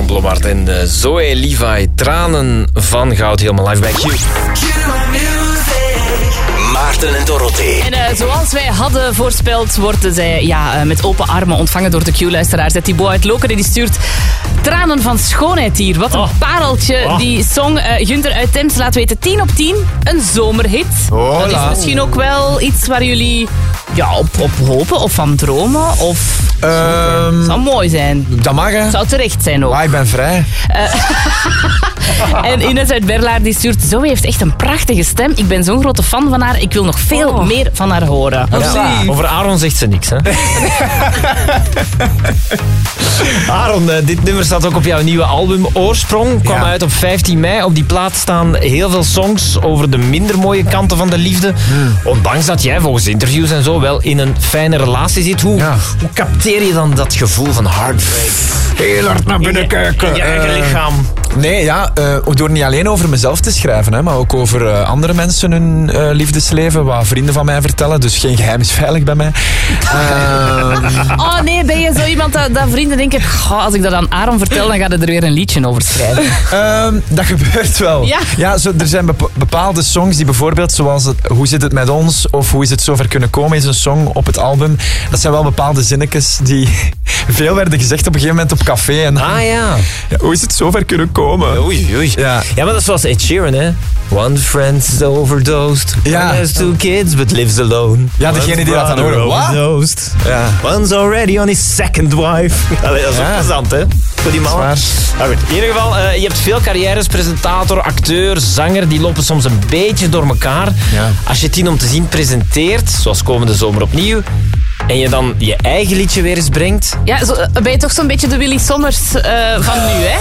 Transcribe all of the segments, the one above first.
Blommaert en Zoe Levi. Tranen van goud, helemaal live bij Q. Maarten en Dorothee. En zoals wij hadden voorspeld, worden zij met open armen ontvangen door de Q-luisteraars. Thibaut uit Lokeren die stuurt tranen van schoonheid hier. Wat een pareltje. Die song Gunther uit Temse laat weten 10 op 10. Een zomerhit. Hola. Dat is misschien ook wel iets waar jullie op hopen of van dromen. Of zou mooi zijn. Dat mag, hè. Zou terecht zijn ook. Maar ik ben vrij. En Ines uit Berlaar die stuurt: Zoe heeft echt een prachtige stem. Ik ben zo'n grote fan van haar. Ik wil nog veel meer van haar horen. Ja. Over Aaron zegt ze niks, hè? Aaron, dit nummer staat ook op jouw nieuwe album. Oorsprong kwam uit op 15 mei. Op die plaat staan heel veel songs over de minder mooie kanten van de liefde. Ondanks dat jij volgens interviews en zo wel in een fijne relatie zit. Hoe capteer je dan dat gevoel van heartbreak? Heel hard naar binnen kijken. In je eigen lichaam. Nee, door niet alleen over mezelf te schrijven, hè, maar ook over andere mensen hun liefdesleven, wat vrienden van mij vertellen. Dus geen geheim is veilig bij mij. Oh nee, ben je zo iemand dat vrienden denken: als ik dat aan Aaron vertel, dan gaat hij er weer een liedje over schrijven? Dat gebeurt wel. Ja, er zijn bepaalde songs die bijvoorbeeld, zoals Hoe zit het met ons? Of Hoe is het zover kunnen komen? Is een song op het album. Dat zijn wel bepaalde zinnetjes die veel werden gezegd op een gegeven moment op café. En dan, hoe is het zover kunnen komen? Oei. Ja, maar dat is zoals Ed Sheeran, hè? One friend's overdosed. One has 2 kids, but lives alone. Ja, degene die dat dan horen. Overdosed. Ja. One's already on his second wife. Allee, dat is ook plezant, hè? Voor die man. Maar goed, in ieder geval, je hebt veel carrières. Presentator, acteur, zanger. Die lopen soms een beetje door elkaar. Ja. Als je 10 om te zien presenteert, zoals komende zomer opnieuw, en je dan je eigen liedje weer eens brengt. Ja, ben je toch zo'n beetje de Willy Sommers van nu, hè?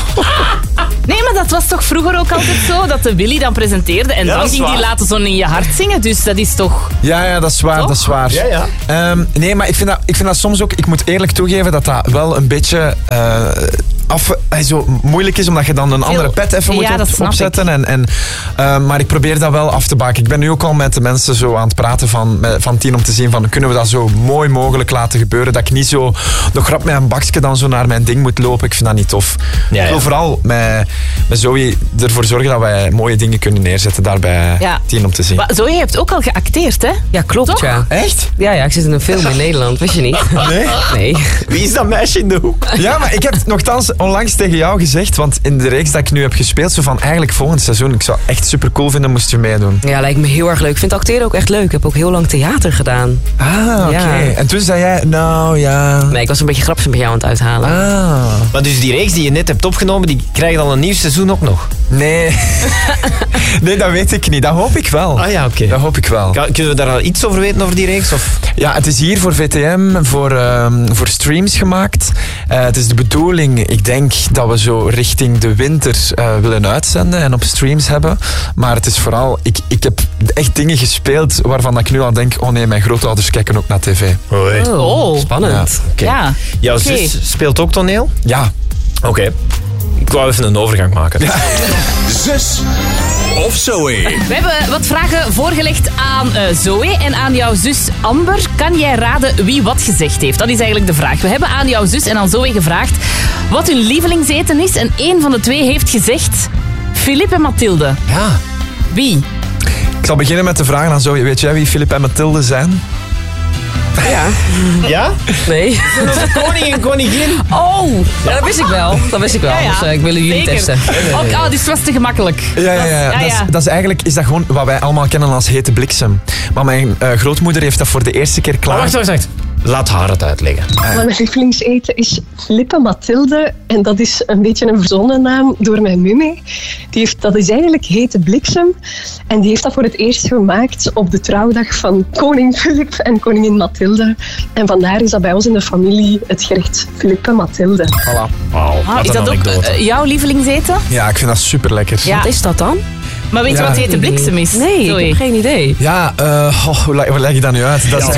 Nee, maar dat was toch vroeger ook altijd zo? Dat de Willy dan presenteerde en dan ging die laten zo in je hart zingen. Dus dat is toch... Ja, dat is waar. Toch? Dat is waar. Ja. Nee, maar ik vind dat soms ook... Ik moet eerlijk toegeven dat dat wel een beetje... zo moeilijk is, omdat je dan een andere pet even moet opzetten. Maar ik probeer dat wel af te baken. Ik ben nu ook al met de mensen zo aan het praten van 10 om te zien van kunnen we dat zo mooi mogelijk laten gebeuren. Dat ik niet zo nog rap met een bakje dan zo naar mijn ding moet lopen. Ik vind dat niet tof. Ik wil vooral met Zoe ervoor zorgen dat wij mooie dingen kunnen neerzetten daar bij 10 om te zien. Maar Zoe, je hebt ook al geacteerd, hè? Ja, klopt. Toch? Ja. Echt? Ja, ik zit in een film in Nederland. Wist je niet? Nee. Wie is dat meisje in de hoek? Ja, maar ik heb nogthans onlangs tegen jou gezegd, want in de reeks dat ik nu heb gespeeld, zo van eigenlijk volgend seizoen, ik zou echt super cool vinden moest je meedoen. Ja, lijkt me heel erg leuk. Ik vind acteren ook echt leuk. Ik heb ook heel lang theater gedaan. Oké. En toen zei jij, Nee, ik was een beetje grapjes met jou aan het uithalen. Maar dus die reeks die je net hebt opgenomen, die krijgt al een nieuw seizoen ook nog? Nee. Nee, dat weet ik niet. Dat hoop ik wel. Oké. Dat hoop ik wel. Kunnen we daar al iets over weten, over die reeks? Of? Ja, het is hier voor VTM, voor streams gemaakt. Het is de bedoeling, ik denk dat we zo richting de winter willen uitzenden en op streams hebben. Maar het is vooral, ik heb echt dingen gespeeld waarvan ik nu al denk, oh nee, mijn grootouders kijken ook naar tv. Oh, spannend. Ja. Jouw zus speelt ook toneel? Ja. Oké. Ik wou even een overgang maken. Ja. Zus of Zoe? We hebben wat vragen voorgelegd aan Zoe en aan jouw zus Amber. Kan jij raden wie wat gezegd heeft? Dat is eigenlijk de vraag. We hebben aan jouw zus en aan Zoe gevraagd wat hun lievelingseten is. En één van de twee heeft gezegd Philippe en Mathilde. Ja. Wie? Ik zal beginnen met de vraag aan Zoe. Weet jij wie Philippe en Mathilde zijn? Ja. Ja? Nee. De koning en koningin. Oh. Ja, dat wist ik wel. Ja. Dus ik wil jullie testen. Dus het was te gemakkelijk. Ja. Dat is eigenlijk gewoon wat wij allemaal kennen als hete bliksem. Maar mijn grootmoeder heeft dat voor de eerste keer klaar. Wacht. Laat haar het uitleggen. Mijn lievelingseten is Philippe Mathilde. En dat is een beetje een verzonnen naam door mijn mummie. Dat is eigenlijk hete bliksem. En die heeft dat voor het eerst gemaakt op de trouwdag van koning Filip en koningin Mathilde. En vandaar is dat bij ons in de familie het gerecht Philippe Mathilde. Voilà. Is dat ook jouw lievelingseten? Ja, ik vind dat super lekker. Wat is dat dan? Maar weet je wat hete bliksem is? Nee, ik heb geen idee. Ja, hoe leg je dat nu uit? Dat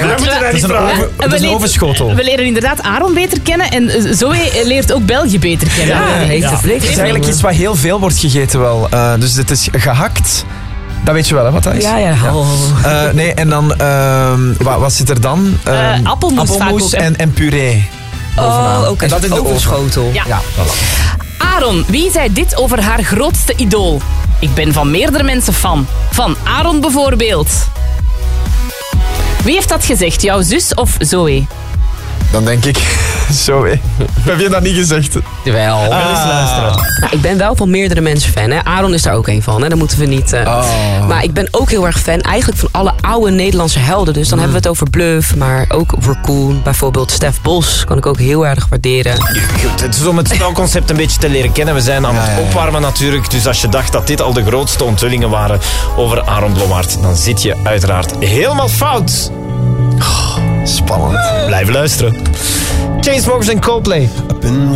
is een ovenschotel. We leren inderdaad Aaron beter kennen en Zoe leert ook België beter kennen. Het is eigenlijk iets wat heel veel wordt gegeten wel. Dus het is gehakt. Dat weet je wel, hè, wat dat is? Ja. Nee, en dan, wat zit er dan? Appelmoes en puree. Oh, oké. En dat in de ovenschotel. Ja. Voilà. Aaron, wie zei dit over haar grootste idool? Ik ben van meerdere mensen fan. Van Aaron bijvoorbeeld. Wie heeft dat gezegd? Jouw zus of Zoe? Dan denk ik, Zoe. Heb je dat niet gezegd? Jawel. Eens luisteren. Nou, ik ben wel van meerdere mensen fan. Hè. Aaron is daar ook een van. Hè. Daar moeten we niet... Maar ik ben ook heel erg fan eigenlijk van alle oude Nederlandse helden. Dus dan hebben we het over Bluff, maar ook Raccoon. Bijvoorbeeld Stef Bos kan ik ook heel erg waarderen. Goed, het is om het spelconcept een beetje te leren kennen. We zijn aan het opwarmen natuurlijk. Dus als je dacht dat dit al de grootste onthullingen waren over Aaron Blommaert, dan zit je uiteraard helemaal fout. Spannend. Blijf luisteren. Chainsmokers en Coldplay.